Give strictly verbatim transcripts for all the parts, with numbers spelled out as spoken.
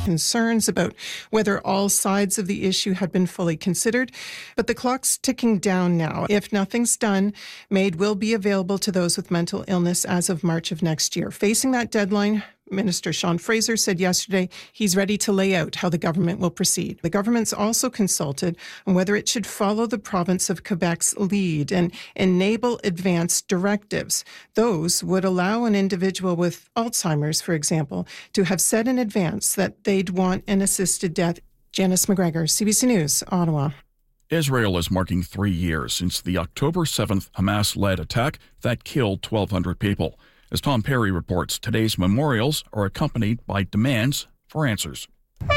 concerns about whether all sides of the issue had been fully considered. But the clock's ticking down now. If nothing's done, MAID will be available to those with mental illness as of March of next year. Facing that deadline, Minister Sean Fraser said yesterday he's ready to lay out how the government will proceed. The government's also consulted on whether it should follow the province of Quebec's lead and enable advanced directives. Those would allow an individual with Alzheimer's, for example, to have said in advance that they'd want an assisted death. Janice McGregor, C B C News, Ottawa. Israel is marking three years since the October seventh Hamas-led attack that killed twelve hundred people. As Tom Perry reports, today's memorials are accompanied by demands for answers.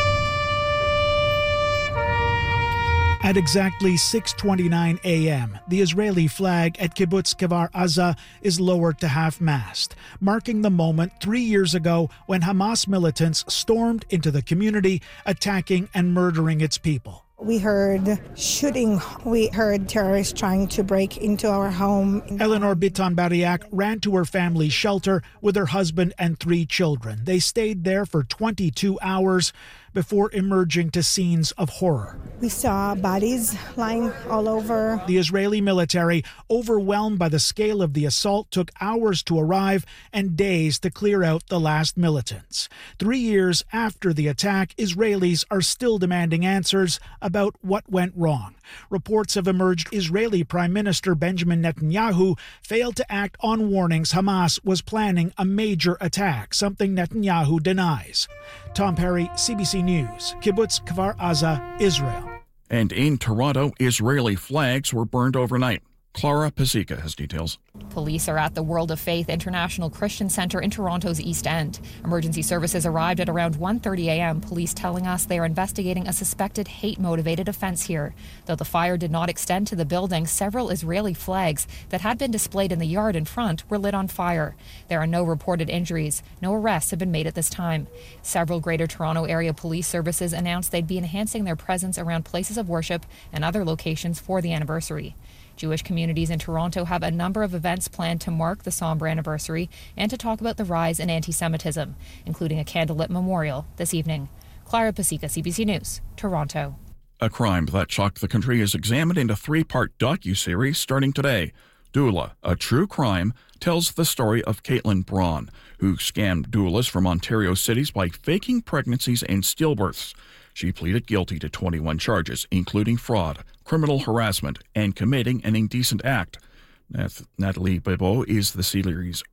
At exactly six twenty-nine a.m., the Israeli flag at Kibbutz Kfar Aza is lowered to half-mast, marking the moment three years ago when Hamas militants stormed into the community, attacking and murdering its people. We heard shooting. We heard terrorists trying to break into our home. Eleanor Bitan-Bariak ran to her family's shelter with her husband and three children. They stayed there for twenty-two hours before emerging to scenes of horror. We saw bodies lying all over. The Israeli military, overwhelmed by the scale of the assault, took hours to arrive and days to clear out the last militants. Three years after the attack, Israelis are still demanding answers about what went wrong. Reports have emerged Israeli Prime Minister Benjamin Netanyahu failed to act on warnings Hamas was planning a major attack, something Netanyahu denies. Tom Perry, C B C News, Kibbutz Kfar Aza, Israel. And in Toronto, Israeli flags were burned overnight. Clara Pasika has details. Police are at the World of Faith International Christian Centre in Toronto's East End. Emergency services arrived at around one thirty a.m., police telling us they are investigating a suspected hate-motivated offence here. Though the fire did not extend to the building, several Israeli flags that had been displayed in the yard in front were lit on fire. There are no reported injuries. No arrests have been made at this time. Several Greater Toronto Area Police Services announced they'd be enhancing their presence around places of worship and other locations for the anniversary. Jewish communities in Toronto have a number of events planned to mark the somber anniversary and to talk about the rise in anti-Semitism, including a candlelit memorial this evening. Clara Pasika, C B C News, Toronto. A crime that shocked the country is examined in a three-part docu-series starting today. Doula, a true crime, tells the story of Caitlin Braun, who scammed doulas from Ontario cities by faking pregnancies and stillbirths. She pleaded guilty to twenty-one charges, including fraud, criminal harassment, and committing an indecent act. Natalie Bebo is the series